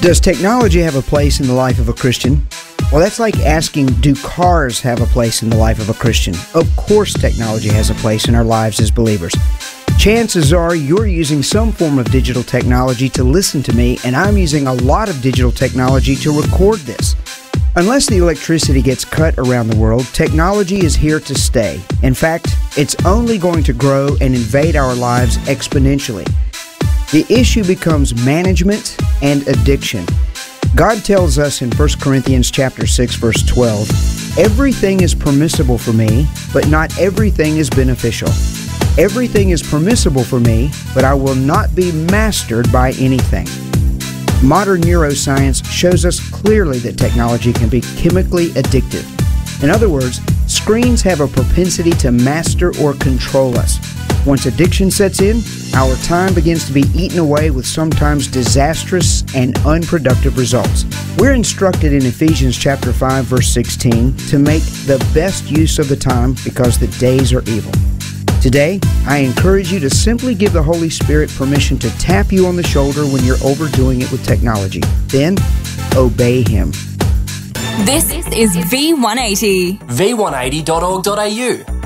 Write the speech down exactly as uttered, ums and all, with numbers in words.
Does technology have a place in the life of a Christian? Well, that's like asking, do cars have a place in the life of a Christian? Of course technology has a place in our lives as believers. Chances are you're using some form of digital technology to listen to me, and I'm using a lot of digital technology to record this. Unless the electricity gets cut around the world, technology is here to stay. In fact, it's only going to grow and invade our lives exponentially. The issue becomes management and addiction. God tells us in First Corinthians chapter six, verse twelve, "Everything is permissible for me, but not everything is beneficial. Everything is permissible for me, but I will not be mastered by anything." Modern neuroscience shows us clearly that technology can be chemically addictive. In other words, screens have a propensity to master or control us. Once addiction sets in, our time begins to be eaten away with sometimes disastrous and unproductive results. We're instructed in Ephesians chapter five, verse sixteen, to make the best use of the time because the days are evil. Today, I encourage you to simply give the Holy Spirit permission to tap you on the shoulder when you're overdoing it with technology. Then, obey Him. This is V one eighty. v one eighty dot org dot a u